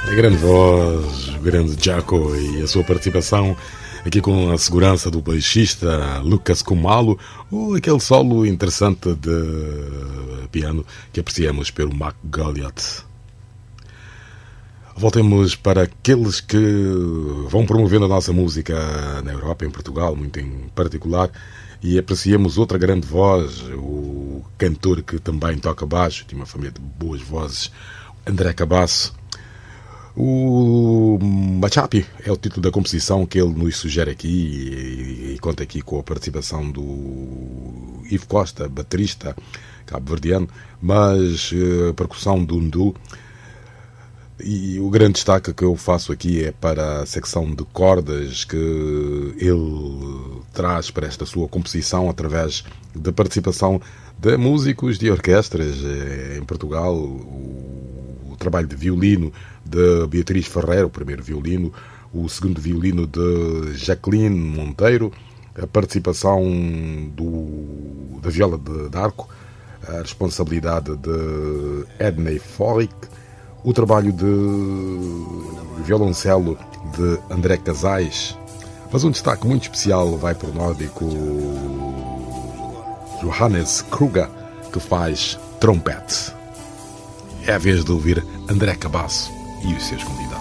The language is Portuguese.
A grande voz, o grande Jaco e a sua participação aqui com a segurança do baixista Lucas Kumalo, ou aquele solo interessante de piano que apreciamos pelo Mac Goliath. Voltemos para aqueles que vão promovendo a nossa música na Europa, em Portugal, muito em particular, e apreciamos outra grande voz, o cantor que também toca baixo, tinha uma família de boas vozes, André Cabasso. O Machapi é o título da composição que ele nos sugere aqui e conta aqui com a participação do Ivo Costa, baterista cabo-verdiano, mas a percussão do Ndu. E o grande destaque que eu faço aqui é para a secção de cordas que ele traz para esta sua composição através da participação de músicos de orquestras em Portugal, o trabalho de violino de Beatriz Ferreira, o primeiro violino, o segundo violino de Jacqueline Monteiro, a participação da viola de arco, a responsabilidade de Edney Folick, o trabalho de violoncelo de André Casais, mas um destaque muito especial vai para o nórdico Johannes Kruger, que faz trompete. É a vez de ouvir André Cabasso e os seus convidados.